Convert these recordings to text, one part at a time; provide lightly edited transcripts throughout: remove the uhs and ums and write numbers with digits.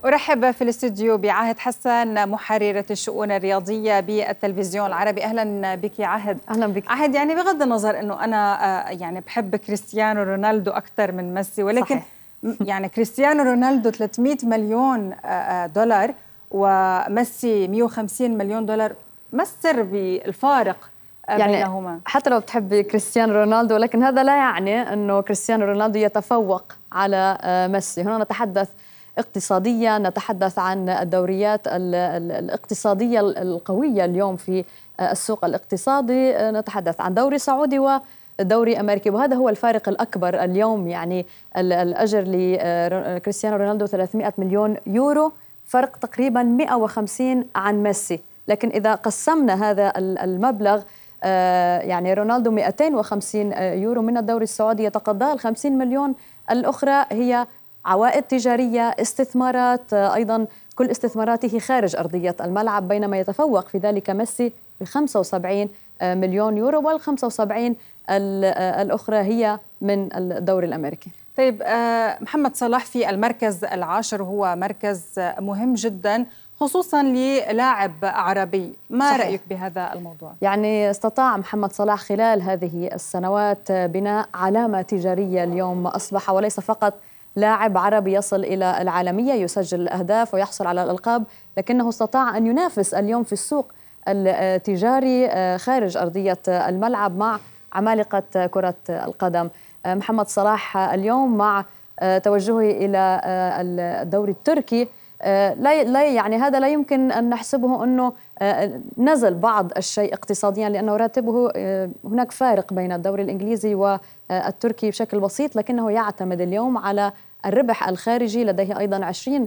أرحب في الاستوديو بعاهد حسن، محررة الشؤون الرياضية بالتلفزيون العربي. أهلا بك يا عاهد. أهلا بك. عاهد، يعني بغض النظر أنه أنا يعني بحب كريستيانو رونالدو أكثر من ميسي، ولكن صحيح. يعني كريستيانو رونالدو 300 مليون دولار وميسي 150 مليون دولار. ما السر بالفارق بينهما؟ يعني حتى لو بتحبي كريستيانو رونالدو، ولكن هذا لا يعني أنه كريستيانو رونالدو يتفوق على ميسي. هنا نتحدث اقتصاديا، نتحدث عن الدوريات الاقتصادية القوية اليوم في السوق الاقتصادي، نتحدث عن دوري سعودي ودوري أمريكي، وهذا هو الفارق الأكبر اليوم. يعني الأجر لكريستيانو رونالدو 300 مليون يورو، فرق تقريبا 150 عن ميسي. لكن إذا قسمنا هذا المبلغ، يعني رونالدو 250 يورو من الدوري السعودي يتقاضاه، ال 50 مليون الأخرى هي عوائد تجارية، استثمارات، أيضا كل استثماراته خارج أرضية الملعب، بينما يتفوق في ذلك ميسي ب 75 مليون يورو، وال 75 الأخرى هي من الدوري الأمريكي. طيب، محمد صلاح في المركز العاشر، هو مركز مهم جدا خصوصا للاعب عربي. ما صحيح. رأيك بهذا الموضوع؟ يعني استطاع محمد صلاح خلال هذه السنوات بناء علامة تجارية. اليوم أصبح وليس فقط لاعب عربي يصل إلى العالمية، يسجل الأهداف ويحصل على الألقاب، لكنه استطاع أن ينافس اليوم في السوق التجاري خارج أرضية الملعب مع عمالقة كرة القدم. محمد صلاح اليوم مع توجهه إلى الدوري التركي، لا يعني هذا لا يمكن أن نحسبه أنه نزل بعض الشيء اقتصاديا، لأنه راتبه هناك فارق بين الدوري الإنجليزي والتركي بشكل بسيط، لكنه يعتمد اليوم على الربح الخارجي. لديه أيضا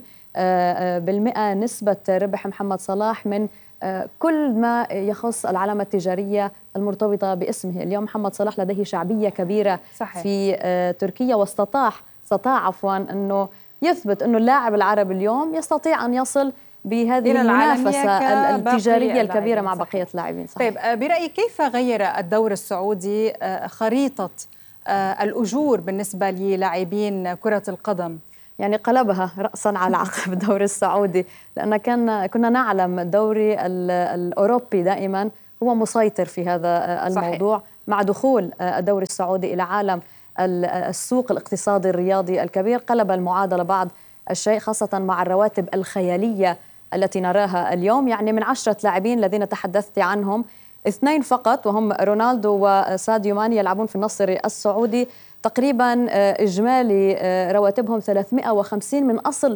20% نسبة ربح محمد صلاح من كل ما يخص العلامة التجارية المرتبطة باسمه. اليوم محمد صلاح لديه شعبية كبيرة. صحيح. في تركيا، واستطاع أنه يثبت أنه اللاعب العربي اليوم يستطيع أن يصل بهذه المنافسة التجارية الكبيرة مع بقية اللاعبين. طيب، برأيك كيف غير الدوري السعودي خريطة الأجور بالنسبة للاعبين كرة القدم؟ يعني قلبها رأسا على عقب الدوري السعودي، لأن كنا نعلم الدوري الأوروبي دائما هو مسيطر في هذا الموضوع. صحيح. مع دخول الدوري السعودي إلى عالم السوق الاقتصادي الرياضي الكبير، قلب المعادلة بعض الشيء، خاصة مع الرواتب الخيالية التي نراها اليوم. يعني من 10 لاعبين الذين تحدثت عنهم، 2 فقط وهم رونالدو وساديو ماني يلعبون في النصر السعودي. تقريبا إجمالي رواتبهم 350 من أصل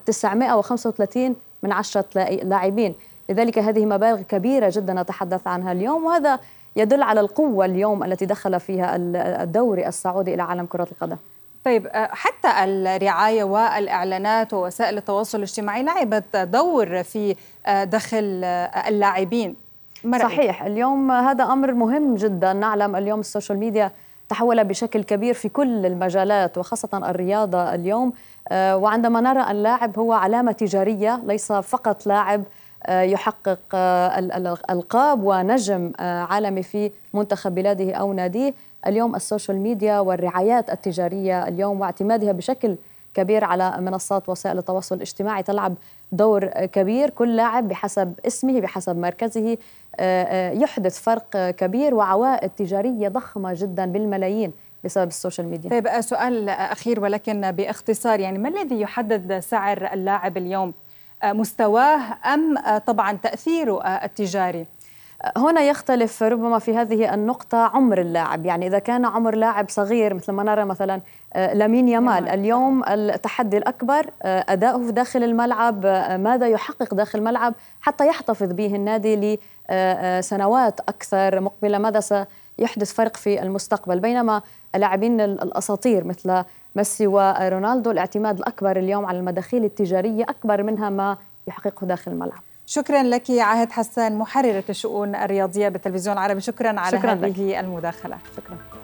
935 من 10 لاعبين. لذلك هذه مبالغ كبيرة جدا نتحدث عنها اليوم، وهذا يدل على القوة اليوم التي دخل فيها الدوري السعودي إلى عالم كرة القدم. طيب، حتى الرعاية والإعلانات ووسائل التواصل الاجتماعي لعبت دور في دخل اللاعبين. صحيح. اليوم هذا أمر مهم جدا. نعلم اليوم السوشيال ميديا تحول بشكل كبير في كل المجالات وخاصة الرياضة اليوم، وعندما نرى اللاعب هو علامة تجارية، ليس فقط لاعب يحقق الألقاب ونجم عالمي في منتخب بلاده أو ناديه. اليوم السوشيال ميديا والرعايات التجارية اليوم واعتمادها بشكل كبير على منصات وسائل التواصل الاجتماعي تلعب دور كبير. كل لاعب بحسب اسمه بحسب مركزه يحدث فرق كبير وعوائد تجارية ضخمة جدا بالملايين بسبب السوشيال ميديا. طيب، سؤال أخير ولكن باختصار، يعني ما الذي يحدد سعر اللاعب اليوم؟ مستواه أم طبعا تأثيره التجاري؟ هنا يختلف ربما في هذه النقطة عمر اللاعب. يعني إذا كان عمر لاعب صغير مثل ما نرى مثلا لامين يامال اليوم، التحدي الأكبر أداؤه داخل الملعب، ماذا يحقق داخل الملعب حتى يحتفظ به النادي لسنوات أكثر مقبلة، ماذا سيحدث فرق في المستقبل. بينما اللاعبين الأساطير مثل ميسي ورونالدو الاعتماد الأكبر اليوم على المداخيل التجارية أكبر منها ما يحققه داخل الملعب. شكرا لك عاهد حسن، محررة الشؤون الرياضية بالتلفزيون العربي. شكرا على هذه المداخلة. شكرا.